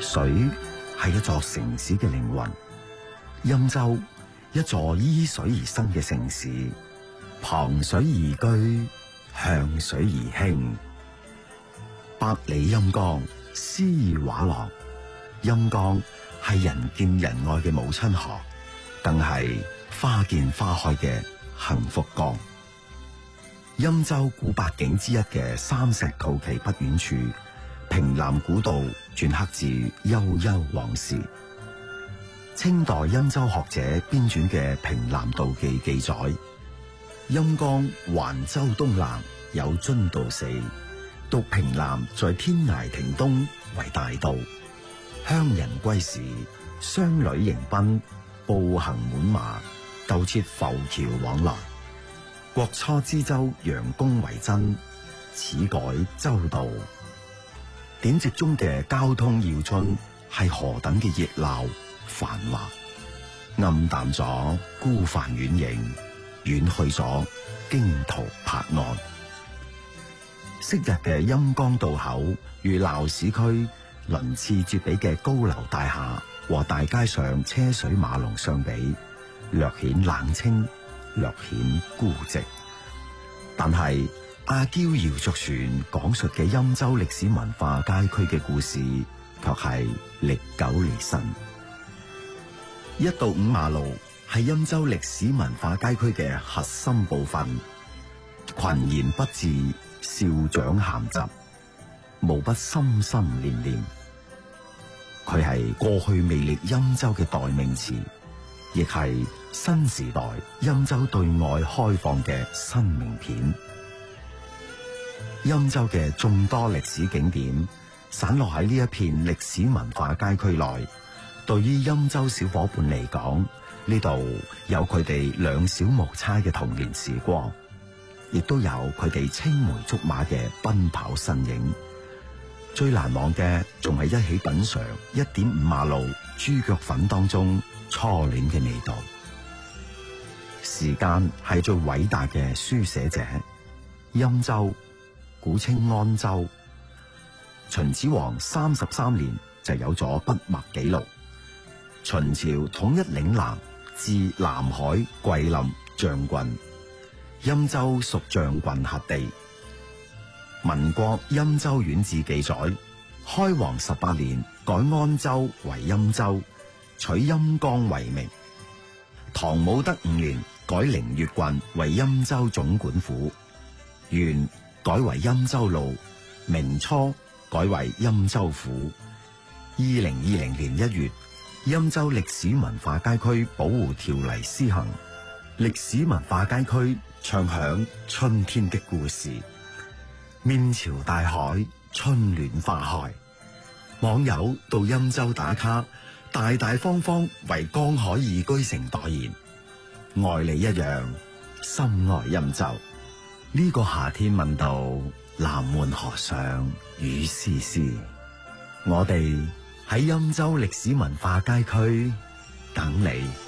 水係一座城市嘅靈魂，欽州一座依水而生嘅城市，傍水而居，向水而興。百里陰江，詩意畫廊。陰江係人見人愛嘅母親河，更係花見花開嘅幸福江。欽州古八景之一嘅三石cầu旗不遠處，平南古道篆刻字悠悠往事。清代欽州學者編纂嘅《平南道記》記載，欽江環州東南有津道四，獨平南在天涯亭東為大道。鄉人歸時，商旅迎賓，步行滿馬，舊設浮橋往來。國初知州楊公為真，始改州道。典籍中嘅交通要津係何等嘅熱鬧繁華，暗淡咗孤帆遠影，遠去咗驚濤拍岸。昔日嘅欽江道口與鬧市區鱗次櫛比嘅高樓大廈和大街上車水馬龍相比，略顯冷清，略顯孤寂。但係阿嬌瑤續傳講述嘅欽州歷史文化街區嘅故事，卻係歷久彌新。一到五馬路係欽州歷史文化街區嘅核心部分，群言不至，少長咸集，無不心心念念。佢係過去魅力欽州嘅代名詞，亦係新時代欽州對外開放嘅新名片。欽州嘅眾多歷史景點散落喺呢一片歷史文化街區內，對於欽州小伙伴嚟講，呢度有佢哋兩小無猜嘅童年時光，亦都有佢哋青梅竹馬嘅奔跑身影。最難忘嘅仲係一起品嘗1.5馬路豬腳粉當中初戀嘅味道。時間係最偉大嘅書寫者。欽州古稱安州，秦始皇33年就有咗筆墨記錄。秦朝統一嶺南，至南海、桂林、象郡，欽州屬象郡轄地。民國欽州縣志記載，開皇18年改安州為欽州，取欽江為名。唐武德5年改靈月郡為欽州總管府，縣改為欽州路，明初改為欽州府。2020年1月，欽州歷史文化街區保護條例施行，歷史文化街區唱響春天的故事。面朝大海，春暖花開。網友到欽州打卡，大大方方為江海宜居城代言。愛你一樣，深愛欽州。呢個夏天問道，南門河上雨絲絲。我哋喺欽州歷史文化街區等你。